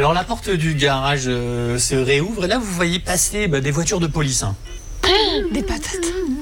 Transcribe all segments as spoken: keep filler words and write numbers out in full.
Alors la porte du garage euh, se réouvre et là vous voyez passer bah, des voitures de police. Hein. Des patates.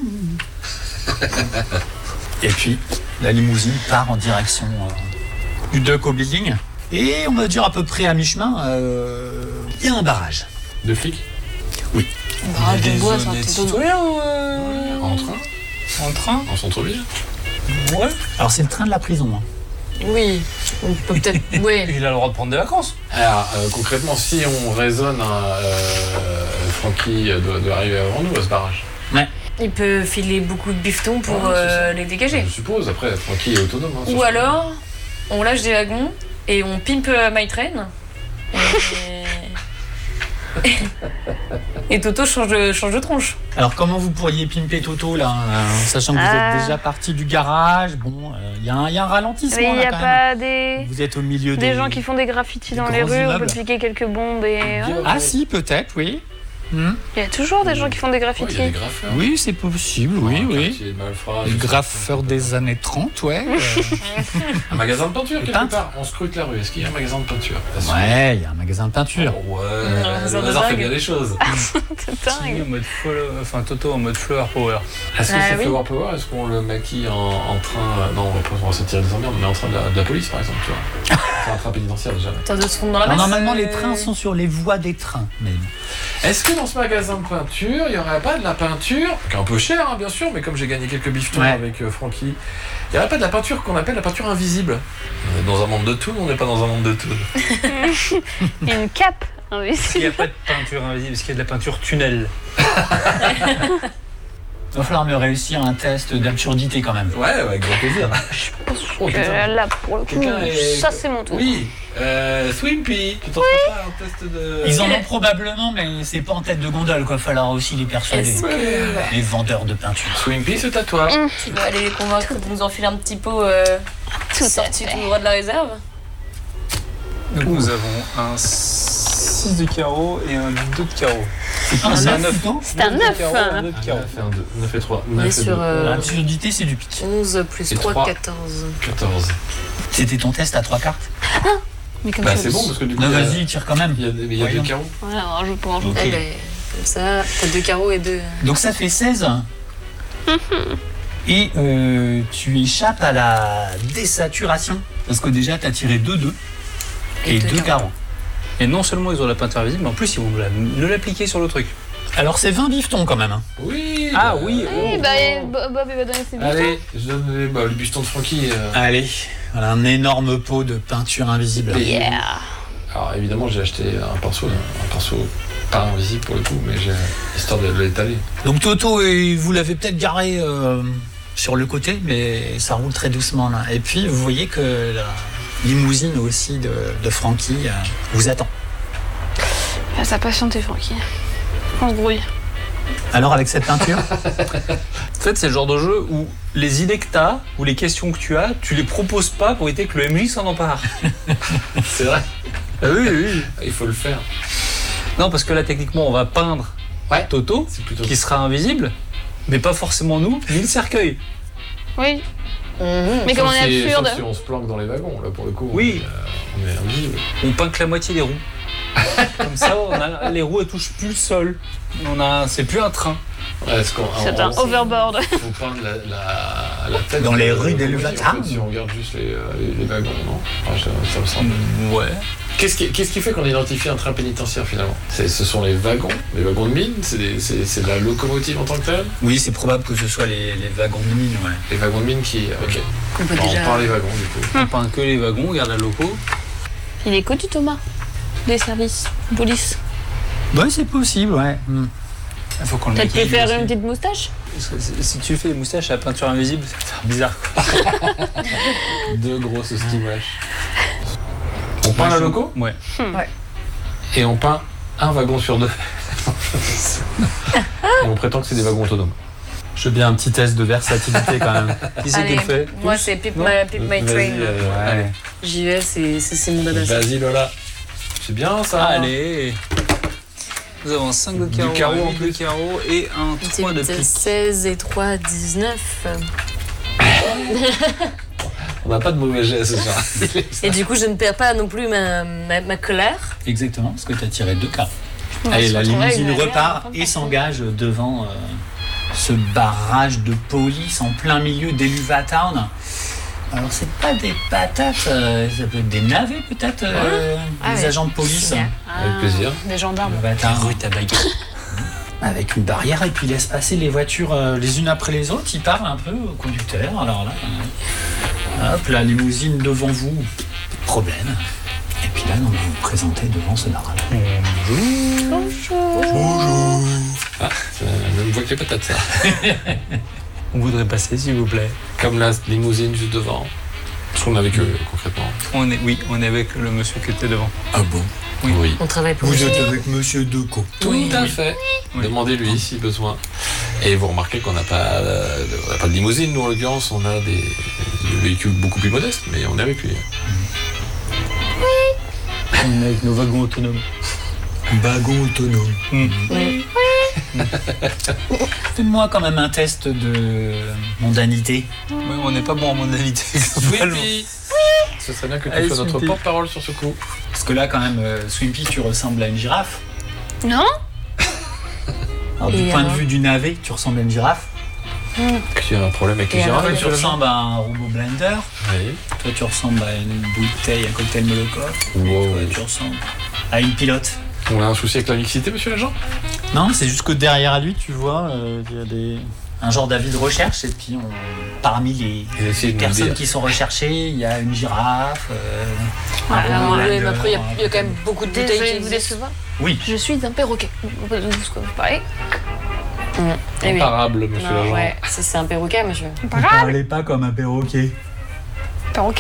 Et puis la limousine part en direction euh, du Duck au building. Et on va dire à peu près à mi-chemin, euh, il y a un barrage. De flics? Oui. Barrage de bois, ça, des t'es citoyens euh... En train? En train? En centre-ville? Ouais. Alors c'est le train de la prison. Hein. Oui, on peut peut-être. Oui. Il a le droit de prendre des vacances. Alors, euh, concrètement, si on raisonne, hein, euh, Francky doit, doit arriver avant nous à ce barrage. Ouais. Il peut filer beaucoup de bifetons pour Ouais, c'est euh, ça. les dégager. Je suppose, après, Francky est autonome. Hein, Ou alors, on lâche des wagons et on pimpe euh, My Train. Et... et Toto change de, change de tronche. Alors comment vous pourriez pimper Toto là, euh, sachant que vous Ah. êtes déjà parti du garage. Bon, il euh, y, y a un ralentissement Mais il là n'y a quand pas même. des, Vous êtes au milieu des des gens qui font des graffitis des dans les grands rues, on immeubles. peut piquer quelques bombes et... Bien. Ah si, peut-être, oui. Hmm. Il y a toujours des gens qui font des Ouais, graffitis. il y a des graffeurs. Oui, c'est possible, oui, Un oui. quartier de malfrats, Le je sais graffeur pas. des années trente, ouais. euh, Un magasin de peinture, quelque Peintre. part. On scrute la rue. Est-ce qu'il y a un magasin de peinture? ouais, il y a un magasin de peinture. Oh, ouais, Un hasard le de hasard fait dingue. bien les choses. C'est Oui, dingue. en mode flower, enfin Toto en mode flower power. Est-ce que Ah, c'est oui. Flower Power? Est-ce qu'on le maquille en, en train... Non, on va pas on va se tirer des emmerdes, mais en train de la, de la police, par exemple, tu vois. C'est un train pénitentiaire, déjà. T'as de se fondre dans la Alors, masse. normalement, les euh, trains sont sur les voies des trains. Mais Est-ce que dans ce magasin de peinture, il n'y aurait pas de la peinture, qui est un peu cher, hein, bien sûr, mais comme j'ai gagné quelques bifetons Ouais. avec euh, Francky, il n'y aurait pas de la peinture qu'on appelle la peinture invisible? On est dans un monde de Toon, on n'est pas dans un monde de Toon. Il y a une cape Il n'y invisible. a pas de peinture invisible, parce qu'il y a de la peinture tunnel. il va falloir me réussir un test d'absurdité quand même. Ouais, avec grand plaisir. Oh, putain. Euh, là, pour le coup, Quelqu'un est- ça c'est mon tour. Oui, euh, Swimpy, tu t'en fais pas un test de... Ils en ont probablement, mais c'est pas en tête de gondole, quoi. Falloir aussi les persuader. Est-ce que Les vendeurs de peinture. Swimpy, c'est à toi. tu vas aller les convaincre de nous enfiler un petit pot euh, Tout à sorti fait. tout droit de la réserve? Donc nous avons un six de carreau et un deux de carreau. C'est pas un C'est un neuf neuf. plutôt. C'est un neuf de neuf. carreau, hein. un deux de carreau. neuf et un deux, neuf et trois. On est neuf et sur deux. euh, L'absurdité, c'est du pitch. onze plus Et trois, trois. quatorze. quatorze. C'était ton test à trois cartes. Mais comme Bah ça, c'est bon, parce que du coup... Non, il y a- vas-y, tire quand même. Il y a, mais il y a Voyons. deux carreaux. Ouais, alors je peux en Ok. Eh ben, comme ça, t'as deux carreaux et deux. Donc ça fait seize. Et euh, tu échappes à la désaturation. Parce que déjà, tu as tiré deux deux et, Et deux deux carreaux. carreaux. Et non seulement ils ont la peinture invisible, mais en plus ils vont la- le l'appliquer sur le truc. Alors c'est vingt bifetons quand même. Hein. Oui. Ah bah, oui, oh, Oui, bah, oh. Bob Bob, il va donner ses bifetons. Allez, je donne les, bah, le buston de Francky. euh. Allez, voilà un énorme pot de peinture invisible. Et- Yeah. Alors évidemment, j'ai acheté un pinceau, un pinceau pas invisible pour le coup, mais j'ai histoire de l'étaler. Donc Toto, euh, vous l'avez peut-être garé euh, sur le côté, mais ça roule très doucement là. Et puis vous voyez que la limousine aussi de, de Francky euh, vous attend. Ah, ça a patienté, Francky. On se brouille. Alors avec cette peinture, En fait, c'est le genre de jeu où les idées que tu as ou les questions que tu as, tu les proposes pas pour éviter que le M J s'en empare. C'est vrai. Ah oui, oui. Il faut le faire. Non, parce que là, techniquement, on va peindre Ouais. Toto, C'est plutôt. qui sera invisible, mais pas forcément nous, ni le cercueil. Oui. Mais Sauf comme on est si- absurde. sauf si on se planque dans les wagons, là pour le coup. Oui. On est, euh, on est invisible. On peint que la moitié des roues. Comme ça, on a, les roues, elles touchent plus le sol. On a, c'est plus un train. Ouais, est-ce qu'on- C'est on- un overboard. faut peindre la, la, la tête Dans les de- rues de- d'Elvata. en fait, si on regarde juste les, euh, les, les wagons, non Enfin, ça, ça me semble. Ouais. Qu'est-ce qui, qu'est-ce qui fait qu'on identifie un train pénitentiaire finalement c'est, Ce sont les wagons, les wagons de mine, c'est, des- c'est, c'est de la locomotive en tant que telle. oui, c'est probable que ce soit les, les wagons de mine, ouais. Les wagons de mine qui. Ok. On peut On déjà. parle les wagons du coup. On peint que les wagons, on garde la loco. Il est connu, Thomas. Des services. Police. Ouais, c'est possible, ouais. Hmm. Il faut qu'on le Peut-être maquille lui faire aussi. une petite moustache. Parce que si- si tu fais des moustaches à la peinture invisible, ça va faire bizarre. Quoi. Deux grosses stimaches. On peint la loco Ouais. et on peint un wagon sur deux. Et on prétend que c'est des wagons autonomes. Je veux bien un petit test de versatilité quand même. Qui c'est qui Allez, le fait moi Tous c'est Pip Non My, Pip My Vas-y, Train. euh, Ouais. J'y vais, c'est c'est- c'est mon dada. ça. Vas-y Lola. C'est bien ça. Allez. Nous avons cinq de Du carreau, carreau en huit de plus. carreau et un trois de huit, pique. seize et trois, dix-neuf. On n'a pas de mauvais jet ce soir. Et du coup, je ne perds pas non plus ma, ma, ma colère. Exactement, parce que tu as tiré deux cartes. On va Allez, se la retrouver limousine avec une repart merde, et s'engage devant euh, ce barrage de police en plein milieu d'Eluvatown. Alors, c'est pas des patates, euh, ça peut être des navets peut-être, euh, Ah des ouais. agents de police. Génial. Avec Ah, plaisir. Des gendarmes. Eluvatown, rue Tabac. Avec une barrière et puis laisse passer les voitures euh, les unes après les autres. Il parle un peu au conducteur. Alors là, euh, hop, la limousine devant vous, pas de problème. Et puis là, on va vous présenter devant ce barrage. Ah, c'est la même voix que les patates, ça. On voudrait passer, s'il vous plaît. Comme la limousine juste devant. Parce qu'on est avec eux, concrètement. On est, oui, on est avec le monsieur qui était devant. Ah bon? Oui. On travaille pour Vous êtes avec Monsieur Decaux. Tout à fait. Oui. Demandez-lui si besoin. Et vous remarquez qu'on n'a pas, euh, on n'a pas de limousine, nous en l'occurrence, on a des, des véhicules beaucoup plus modestes, mais on est avec lui. On est avec nos wagons autonomes. Wagon autonome. Oui. Faites-moi quand même un test de mondanité. Ouais, on n'est pas bon en mondanité. Swimpy. Ce serait bien que tu Allez, sois notre Swimpy. porte-parole sur ce coup. Parce que là, quand même, euh, Swimpy, tu ressembles à une girafe. Non? Alors, du Et point alors de vue du navet, tu ressembles à une girafe. Tu as un problème avec les Et alors, girafes, Toi, tu monsieur Lejean ressembles à un robot blender. Oui. Toi, tu ressembles à une bouteille, un cocktail Molotov. Wow. Toi, tu ressembles à une pilote. On a un souci avec la mixité, monsieur l'agent? Non, c'est juste que derrière lui, tu vois, euh, il y a des... un genre d'avis de recherche. Et puis, on... parmi les, Il a essayé de nous personnes dire. qui sont recherchées, il y a une girafe. Euh, Ah, un alors, robot oui, mais blender, après, il y a- il y, a quand même beaucoup de bouteilles qui Désolée de vous existent. décevoir. Oui. Je suis un perroquet. Vous parlez? Eh oui. Imparable, monsieur Non, l'agent. ouais, ça c'est un perroquet, monsieur. Vous parlez pas comme un perroquet. Perroquet?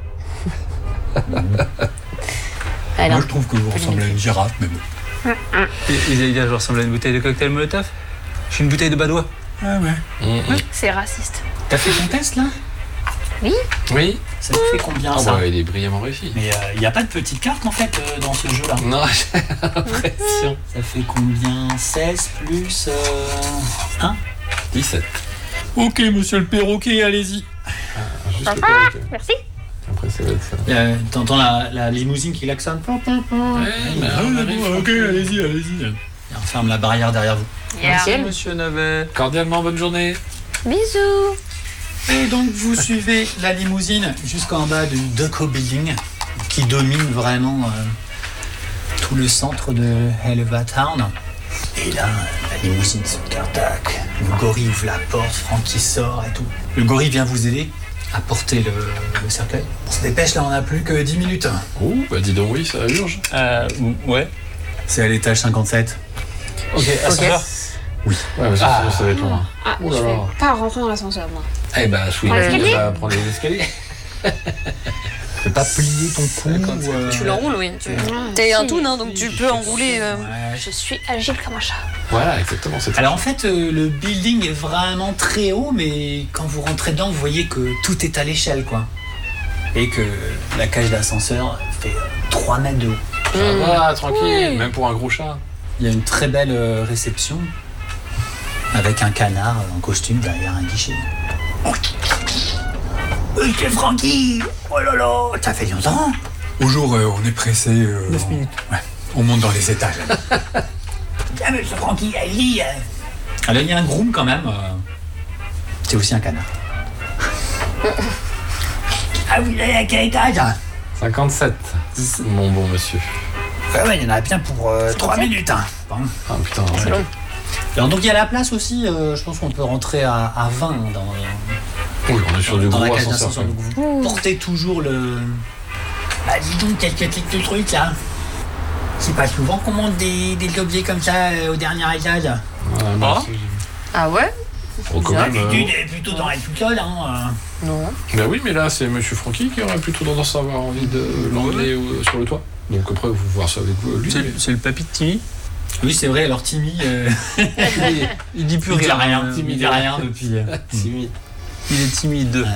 Alors, Moi, je trouve que vous ressemblez à une girafe, mais bon. Ils allaient dire, je ressemble à une bouteille de cocktail Molotov. Je suis une bouteille de badois. Ah ouais. Mmh, mmh. C'est raciste. T'as fait ton test, là? Oui. Ça te fait combien, Ah ça? bah, il est brillamment réussi. Mais il n'y a pas de petite carte, en fait, euh, dans ce jeu-là. Non, j'ai l'impression. Ça fait combien? seize plus euh, un? dix-sept. Ok, monsieur le perroquet, allez-y. Juste le perroquet. Merci. Après, ça va être ça. Euh, T'entends la, la limousine qui klaxonne. Ouais, mais Ah, on arrive. bon, ok, allez-y, allez-y. Et on ferme la barrière derrière vous. Nickel. Monsieur Navet. Cordialement, bonne journée. Bisous. Et donc, vous suivez la limousine jusqu'en bas du Decaux Building, qui domine vraiment euh, tout le centre de Eluvatown. Et là, la limousine se tac. Le gorille ouvre la porte, Francky sort et tout. Le gorille vient vous aider à porter le, le cercueil. On se dépêche, là, on n'a plus que dix minutes. Oh, bah dis donc oui, ça urge. Euh, ouais. C'est à l'étage cinquante-sept. Ok, ascenseur. Ouais, mais ça, ça, ça va être loin. Ah, Ouh je là vais là. pas rentrer dans l'ascenseur, moi. Eh bah, oui, Prends l'escalier. on va prendre les escaliers. Tu peux pas plier ton cou cinquante-sept. euh, Tu l'enroules, oui. Tu... Ah, T'es un si. toon, hein, donc tu peux enrouler. euh, Ouais. Je suis agile comme un chat. Voilà, exactement. C'est Alors en fait, euh, le building est vraiment très haut, mais quand vous rentrez dedans, vous voyez que tout est à l'échelle, quoi. Et que la cage d'ascenseur fait euh, trois mètres de haut. ça va, Mmh. tranquille, Oui. même pour un gros chat. Il y a une très belle euh, réception, avec un canard en costume derrière un guichet. Monsieur Francky! Oh là là! Ça fait longtemps? Bonjour, euh, on est pressé. Euh, Neuf on- minutes. Ouais, on monte dans les étages. Ah, monsieur Francky, allez-y! euh. Alors il y a un groom quand même. euh, C'est aussi un canard. Ah, vous allez à quel étage? cinquante-sept, mon bon monsieur. Ouais, ouais, il y en a bien pour trois minutes. Hein. Bon. Ah putain, ouais. C'est long. Alors, donc il y a la place aussi, euh, je pense qu'on peut rentrer à, à vingt dans, Oui, on est sur du dans la gros cage ascenseur. d'ascenseur. Donc vous portez toujours le... Bah dis donc, quelques clics de trucs là. C'est pas souvent qu'on monte des, des objets comme ça euh, au dernier étage. Ouais, bah, Ah. c'est- Ah ouais? Oh, quand même, D'habitude, euh, elle est plutôt dans la tout seul. Hein, Non. Bah oui, mais là, c'est monsieur Francky qui aurait plutôt tendance à avoir envie de l'emmener euh, sur le toit. Donc après, vous voir ça avec vous, lui. C'est mais- c'est le papy de Timmy. euh. Oui, c'est vrai, alors Timmy, euh, il, il dit plus il dit rien. rien. euh, Il dit rien depuis... euh. Timmy. Il est timide.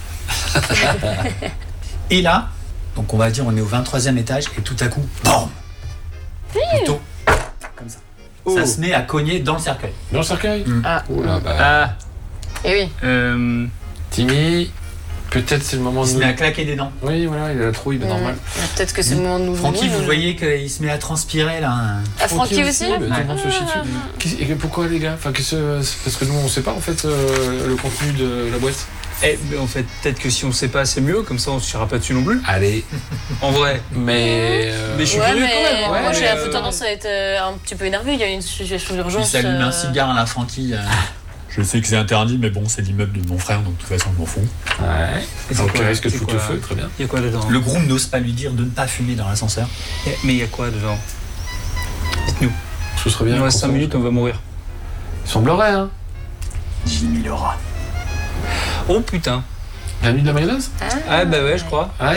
Et là, donc on va dire on est au vingt-troisième étage et tout à coup, BAM Plutôt comme ça. Oh. Ça se met à cogner dans le cercueil. Dans le cercueil. Mm. Ah. Oh là, bah. Ah, Eh oui. euh, Timmy, Peut-être c'est le moment Il de se nous... met à claquer des dents. Oui, voilà, il a la trouille, mais Mm. normal. Peut-être que c'est le moment de nous Francky, nous- vous voyez qu'il se met à transpirer là. Ah, Francky aussi mais tout le Ouais. monde se chie dessus. Qu'est-ce- et pourquoi les gars enfin, qu'est-ce- c'est Parce que nous on sait pas en fait euh, le contenu de la boîte. Eh, mais en fait, peut-être que si on sait pas, c'est mieux, comme ça on se tirera pas dessus non plus. Allez, En vrai. mais. euh, Mais je suis Ouais, curieux mais quand même. hein. moi Ouais, j'ai un euh, peu tendance à être euh, un petit peu énervé. Il y a une situation Il d'urgence. s'allume euh, un cigare là, Francky. euh. Je sais que c'est interdit, mais bon, c'est l'immeuble de mon frère, donc de toute façon, je m'en fous. Ouais. Et c'est Donc quoi- tu risques de c'est foutre quoi le feu, très bien. Il y a quoi dedans Le groom n'ose pas lui dire de ne pas fumer dans l'ascenseur. Eh, Mais il y a quoi dedans Dites-nous. Ce serait Il bien. nous reste qu'on cinq sache. minutes, on va mourir. Il semblerait, hein. dix mille euros. Oh putain. La nuit de la mayonnaise. Ah bah ouais, je crois. Ouais.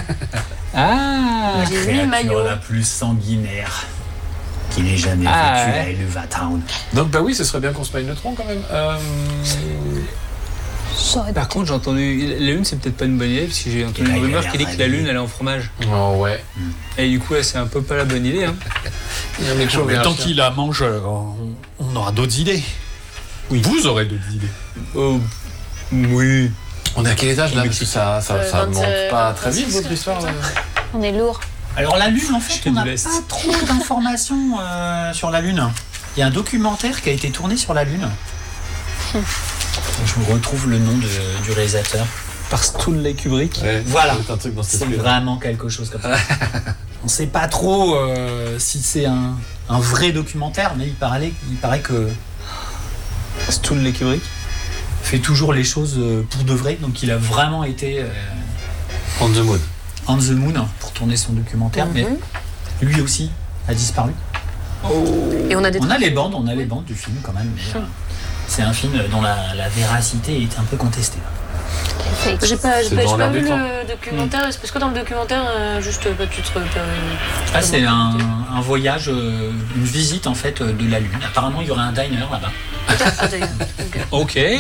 Ah J'ai mis le maillot. la plus sanguinaire qui n'ait jamais Ah, vécu ouais. à Elevatown. Donc bah oui, ce serait bien qu'on se paye le tronc quand même. Euh... Ça aurait Par été- contre, j'ai entendu. La lune, c'est peut-être pas une bonne idée, parce que j'ai entendu Et là, une il a rumeur l'air qui dit que la réveillé. lune, elle est en fromage. Oh ouais. Et du coup, là, c'est un peu pas la bonne idée. Hein. Il y a un mec chaud, mais un Tant chien. qu'il la mange, euh, on, on aura d'autres idées. Oui. Vous aurez d'autres idées. Oh. Oui. On est à quel étage là Parce que ça, ça, Euh, ça vingt, monte euh, pas très vite vingt-six, votre histoire. là. On est lourd. Alors la Lune, en fait, J'étais on de n'a l'Est. pas trop d'informations euh, sur la Lune. Il y a un documentaire qui a été tourné sur la Lune. Je vous retrouve le nom de- du réalisateur. Par Stanley Kubrick. Ouais, Voilà. c'est un truc dans C'est cette esprit-là. vraiment quelque chose comme ça. On ne sait pas trop euh, si c'est un, un vrai documentaire, mais il paraît, il paraît que Stanley Kubrick. fait toujours les choses euh, pour de vrai. Donc il a vraiment été euh, On the moon. on the moon pour tourner son documentaire, mais Mhm. lui aussi a disparu. Et on a des On a trucs. les bandes, on a les bandes du film quand même. mais, euh, c'est un film dont la, la véracité est un peu contestée. Fake. J'ai pas, j'ai C'est pas, dans j'ai pas l'air vu du temps. le documentaire. C'est parce que dans le documentaire, euh, juste euh, bah, tu te. euh, Ah, c'est un, un voyage, euh, une visite en fait euh, de la Lune. Apparemment, il y aurait un diner là-bas. Ah, d'ailleurs. Ok. Ok.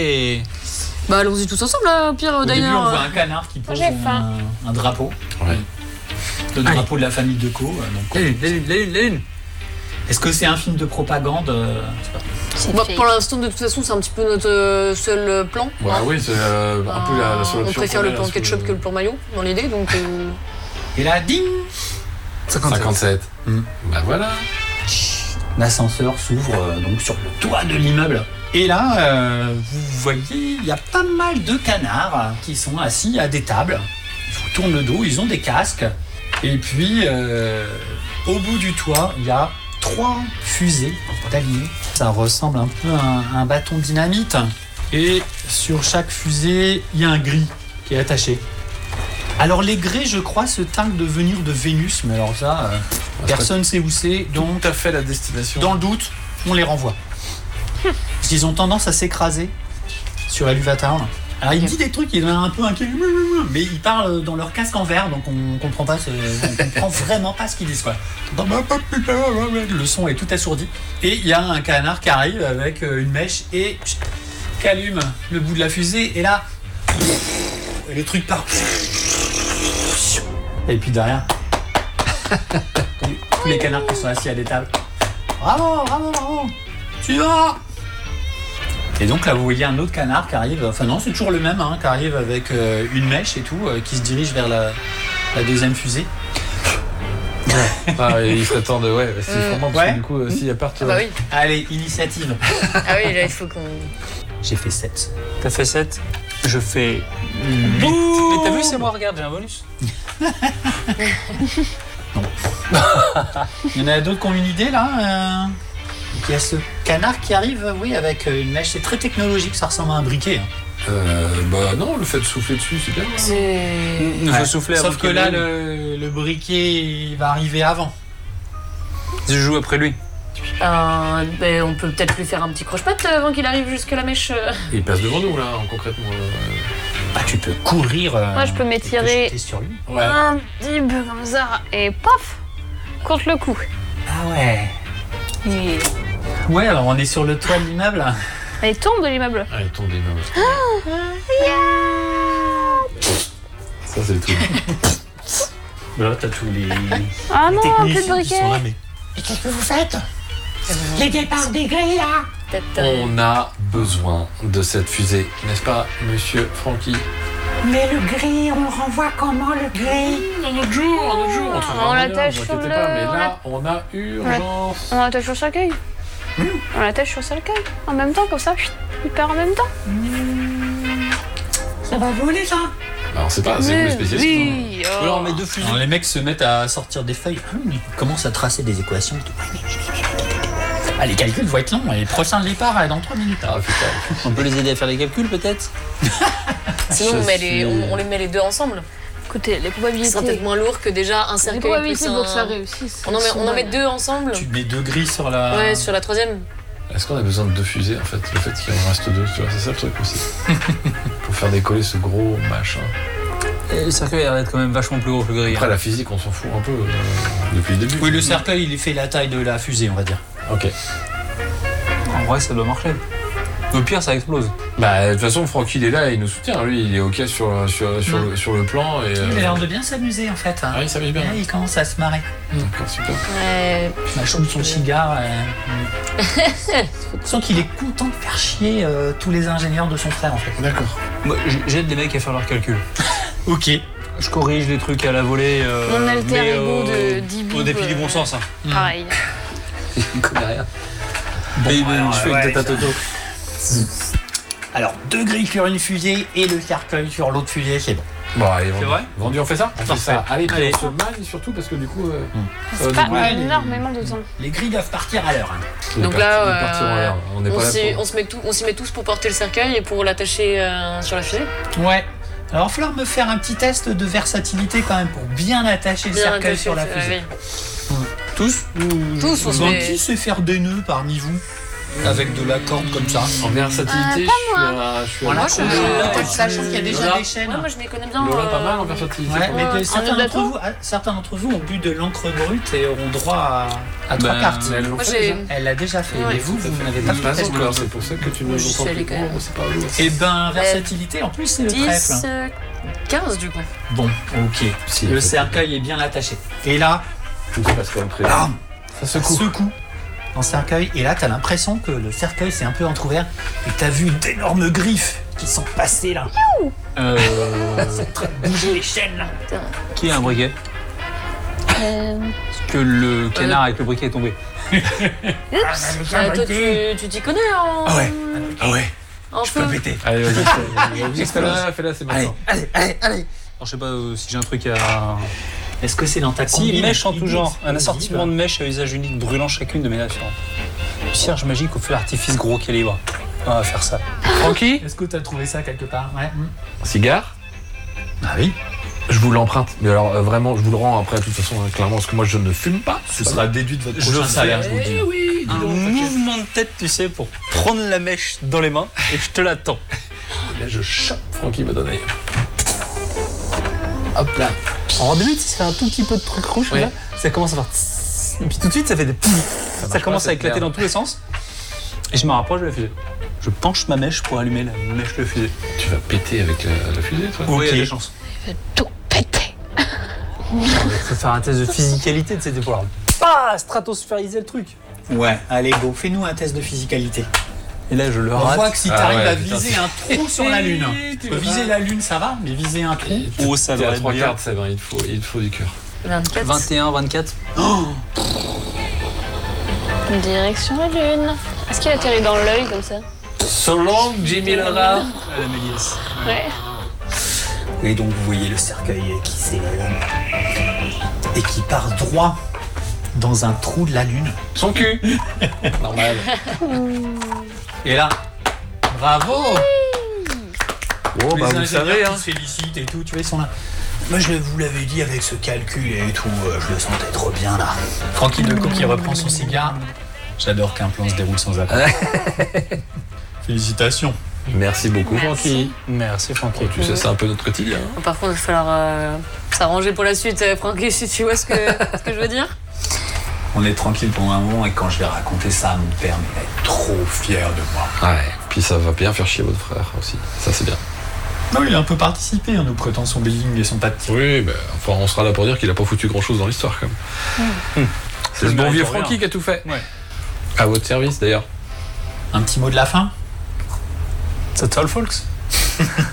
Bah allons-y tous ensemble, là, au pire, Au début, d'ailleurs. on voit un canard qui pose J'ai faim. un, un drapeau, Ouais. le drapeau de la famille de Co. euh, donc, La lune, la lune, la lune, la lune. est-ce que c'est un film de propagande euh, je sais pas. C'est Bah, fake. pour l'instant, de toute façon, c'est un petit peu notre euh, seul euh, plan. Ouais, hein. oui, c'est euh, un peu la, la seule On option préfère qu'on le a, plan là, sous ketchup le- que le plan maillot, dans l'idée, donc. euh, Et là, ding, cinquante-sept. Hmm. Bah voilà. l'ascenseur s'ouvre euh, donc sur le toit de l'immeuble. Et là, euh, vous voyez, il y a pas mal de canards qui sont assis à des tables. Ils vous tournent le dos, ils ont des casques. Et puis, euh, au bout du toit, il y a trois fusées d'alignées. Ça ressemble un peu à un, un bâton de dynamite. Et sur chaque fusée, il y a un gris qui est attaché. Alors les grès, je crois, se targuent de venir de Vénus, mais alors ça, euh, personne ne sait où c'est. Donc, Tout à fait la destination. dans le doute, on les renvoie. Parce qu'ils ont tendance à s'écraser sur Eluvatown. Alors il dit des trucs, il est un peu inquiet, mais ils parlent dans leur casque en verre, donc on comprend pas, ce- on comprend vraiment pas ce qu'ils disent quoi. Le son est tout assourdi. Et il y a un canard qui arrive avec une mèche et qui allume le bout de la fusée, et là, et le truc part. Et puis derrière, tous les canards qui sont assis à des tables. Bravo, bravo, bravo. Tu vas. Et donc là, vous voyez un autre canard qui arrive. Enfin non, c'est toujours le même, hein, qui arrive avec euh, une mèche et tout, euh, qui se dirige vers la, la deuxième fusée. Ah, il serait temps de. Ouais, c'est Euh, vraiment parce ouais. que du coup, euh, s'il y a part. Ah bah oui. Allez, initiative. Ah oui, là, il faut qu'on. J'ai fait sept. T'as fait sept. Je fais huit. Mais t'as vu, c'est moi, regarde, j'ai un bonus. Il y en a d'autres qui ont une idée là. euh, Il y a ce canard qui arrive, oui, avec euh, une mèche. C'est très technologique, ça ressemble à un briquet. hein. Euh, bah non, le fait de souffler dessus, c'est bien. hein. C'est. Il Ouais. faut souffler avant Sauf que qu'il là, allume. le, le briquet il va arriver avant. Je joue après lui. Euh, ben, on peut peut-être lui faire un petit croche-patte avant qu'il arrive jusqu'à la mèche. euh. Et il passe devant nous, là, en concrètement. euh, Bah, tu peux courir. euh, Moi, je peux et te m'étirer jeter sur lui. Ouais. un petit peu comme ça et paf contre le cou. Ah ouais. Et Ouais, alors on est sur le toit de l'immeuble. elle tombe de l'immeuble. Ah, il tombe des mains. Ça, c'est le truc. Là, t'as tous les, Ah les non, un peu de techniciens qui briquet. sont là, mais... Et qu'est-ce que vous faites? Les départs des grilles, là. Peut-être. euh, On a besoin de cette fusée, n'est-ce pas, monsieur Francky? Mais le gris, on le renvoie comment le gris? Un autre jour, un autre jour. On, trouvera On un moyen, l'attache vous sur inquiétez le- pas, mais là, on a urgence. On l'attache sur le cercueil. On l'attache sur le cercueil. En même temps, comme ça, chut, il part en même temps. Ça va voler ça? Alors, c'est pas, c'est vous les spécialistes. hein. Oui, oh. Alors, on met deux fusils. Alors les mecs se mettent à sortir des feuilles. Ah, mais ils commencent à tracer des équations. Tout. Ah, les calculs vont être longs. Et le prochain départ est dans trois minutes. Ah putain. On peut les aider à faire les calculs, peut-être? Sinon, Je on, met les, suis- on, on les met les deux ensemble. Écoutez, les Ce probabilités. sera peut-être moins lourd que déjà un Les cercueil probabilités plus pour que ça un... réussisse. On en met, sont on en met bonnes. deux ensemble. Tu mets deux gris sur la. Ouais, sur la troisième. Est-ce qu'on a besoin de deux fusées en fait? Le fait qu'il en reste deux, tu vois, c'est ça le truc aussi. Pour faire décoller ce gros machin. Et le cercueil a l'air d'être quand même vachement plus gros que le gris. Après, la physique, on s'en fout un peu euh, depuis le début. Oui, le cercueil, il fait la taille de la fusée, on va dire. Ok. En vrai, ça doit marcher. Au pire, ça explose. Bah, de toute façon, Francky, il est là, il nous soutient. Lui, il est ok sur, sur, sur, le, sur le plan. Et, Il a euh, l'air de bien s'amuser en fait. hein. Ah, il s'amuse bien. Ouais, il commence à se marrer. D'accord, super. Ouais. Il mâche son cigare. Euh... Je sens qu'il est content de faire chier euh, tous les ingénieurs de son frère en fait. D'accord. Moi, j- j'aide les mecs à faire leurs calculs. Ok. Je corrige les trucs à la volée. Euh, Mon alter mais, ego euh, de Dibou, Au dépit du euh, bon sens. Hein. Pareil. Il connaît rien. Bon, Mais, mais alors, je fais ouais, une tête à ça- Toto. Alors, deux grilles sur une fusée et le cercueil sur l'autre fusée, c'est bon. Bon, allez, vendu. vrai Vendu, on fait ça On fait Parfait. ça. Allez, puis Allez. on se magne surtout parce que du coup. euh, ça va C'est pas nous- Ouais, les- énormément de temps. Les grilles doivent partir à l'heure. hein. les Donc parti- là, les partiront euh, à l'heure. on n'est On pas là s'y pour. on se met tout- on s'y met tous pour porter le cercueil et pour l'attacher euh, sur la fusée. Ouais. Alors, il va falloir me faire un petit test de versatilité quand même pour bien attacher le Bien cercueil attaché, sur la euh, fusée. oui. Tous ou... Tous, on se Donc, met- qui sait faire des nœuds parmi vous? Avec de la corde comme ça. En versatilité, je suis à. Je suis à Voilà, la je- cour. je- Ouais, sachant qu'il y a déjà Lola. des chaînes. Ouais, moi je m'y connais bien. Lola, pas euh, mal en versatilité. Ouais, mais que un certains nœud d'entre bateau vous, ah, certains d'entre vous ont bu de l'encre brute et auront droit à, à trois Ben, cartes. Mais elles l'ont Moi, fait j'ai- déjà. Elle l'a déjà fait. Ouais. Et vous, vous n'avez pas Pas fait le test. encore, c'est pour ça que tu ne Moi, nous j'y suis entends allée plus. quand même. Oh, c'est pas lourd. Et ben, versatilité, en plus, c'est le dix, trèfle. euh, quinze du coup. Bon, ok. Si, Le en fait, cercueil est bien attaché. Et là, tout se passe comme prévu. bam, Ça ça secoue. secoue dans le cercueil. Et là, t'as l'impression que le cercueil s'est un peu entrouvert. Et t'as vu d'énormes griffes qui sont passées là. Euh, Bouger les chaînes là. qui a un briquet? Euh, Parce que le canard avec le briquet est tombé. Euh, toi, tu tu t'y connais en. Ah ouais. Ah ouais. En Je peux feu. péter. Allez, vas-y, vas-y. Fais-la, fais-la, c'est Allez, maintenant. allez, allez, allez. Alors, je sais pas euh, si j'ai un truc à. Est-ce que c'est dans ta Si, combine mèche en tout genre. Un explosive assortiment de mèches à usage unique brûlant chacune de mes nations. Cierge magique au feu d'artifice gros calibre. On va faire ça. Francky, Est-ce que t'as trouvé ça quelque part? Ouais. hmm. cigare. Ah oui. Je vous l'emprunte. Mais alors, euh, vraiment, je vous le rends après, de toute façon, hein, clairement, parce que moi, je ne fume pas. Ce sera déduit de votre Je prochain le salaire, fais. je vous le dis. Eh oui, dis Un donc, t'inquiète. mouvement de tête, tu sais, pour prendre la mèche dans les mains et je te l'attends. Là, je chope Francky m'a donné. Hop là. En début, tu sais, ça fait un tout petit peu de truc rouge, Oui. là. Ça commence à faire tss, et puis tout de suite, ça fait des pouf. Ça, marche commence pas, à cette éclater merde. dans tous les sens. Et je me rapproche de la fusée. Je penche ma mèche pour allumer la mèche de la fusée. Tu vas péter avec la, la fusée, toi? Oui, il y a Ok. des chances. tout péter. Il faut faire un test de physicalité, tu sais, pour pouvoir pas stratosphériser le truc. Ouais, allez, go, fais-nous un test de physicalité. Et là, je le On rate. voit que si Ah t'arrives ouais, à putain, viser c'est- un trou sur la Lune. Tu Parce que vas- viser la Lune, ça va, mais viser un trou. Oh, ça T'es devrait à être trois bien. quarts, ça va, il te faut, il te faut du cœur. vingt-quatre. vingt et un, vingt-quatre. Direction la lune. Est-ce qu'il atterrit dans l'œil comme ça? So long, Jimmy Lara. À la Méliès. Ouais. Et donc vous voyez le cercueil qui s'élève et qui part droit dans un trou de la Lune. Son cul. Normal. Et là, bravo. Bon, Les bah, vous ingénieurs savez, qui hein. se félicitent et tout, tu vois, ils sont là. Moi, je vous l'avais dit avec ce calcul et tout, euh, je le sentais trop bien là. Francky Decaux qui reprend son cigare. J'adore qu'un plan se déroule sans accord. Félicitations. Merci beaucoup, Francky. Merci, Francky. Tu sais, c'est un peu notre quotidien. hein. Par contre, il va falloir euh, s'arranger pour la suite, euh, Francky, si tu vois ce que, ce que je veux dire. On est tranquille pendant un moment et quand je vais raconter ça à mon père, il va être trop fier de moi. Ouais, puis ça va bien faire chier votre frère aussi. Ça, c'est bien. Non, il a un peu participé, hein, nous prêtant son building et son pas de tir. Oui, ben, enfin, on sera là pour dire qu'il a pas foutu grand-chose dans l'histoire, quand même. C'est ce bon vieux Francky qui a tout fait. Ouais. À votre service, d'ailleurs. Un petit mot de la fin? Ça te folks?